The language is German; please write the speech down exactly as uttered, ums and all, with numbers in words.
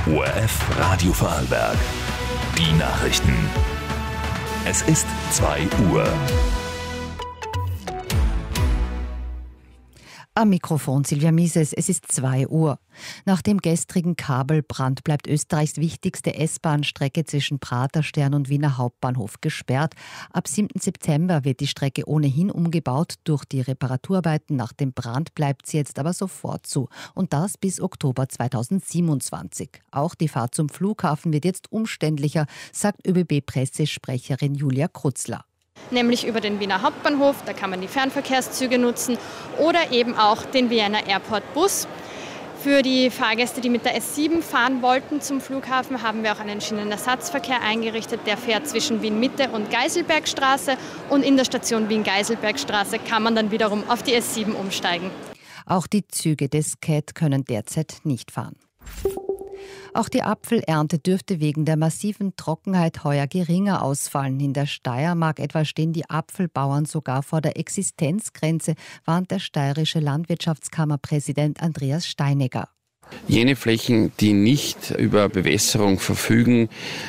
O R F Radio Vorarlberg. Die Nachrichten. Es ist zwei Uhr. Am Mikrofon Silvia Mises, es ist zwei Uhr. Nach dem gestrigen Kabelbrand bleibt Österreichs wichtigste S-Bahn-Strecke zwischen Praterstern und Wiener Hauptbahnhof gesperrt. Ab siebten September wird die Strecke ohnehin umgebaut. Durch die Reparaturarbeiten nach dem Brand bleibt sie jetzt aber sofort zu. Und das bis Oktober zweitausendsiebenundzwanzig. Auch die Fahrt zum Flughafen wird jetzt umständlicher, sagt ÖBB-Pressesprecherin Julia Krutzler. Nämlich über den Wiener Hauptbahnhof, da kann man die Fernverkehrszüge nutzen oder eben auch den Vienna Airport Bus. Für die Fahrgäste, die mit der S sieben fahren wollten zum Flughafen, haben wir auch einen Schienenersatzverkehr eingerichtet. Der fährt zwischen Wien-Mitte und Geiselbergstraße und in der Station Wien-Geiselbergstraße kann man dann wiederum auf die S sieben umsteigen. Auch die Züge des C A T können derzeit nicht fahren. Auch die Apfelernte dürfte wegen der massiven Trockenheit heuer geringer ausfallen. In der Steiermark etwa stehen die Apfelbauern sogar vor der Existenzgrenze, warnt der steirische Landwirtschaftskammerpräsident Andreas Steinegger. Jene Flächen, die nicht über Bewässerung verfügen,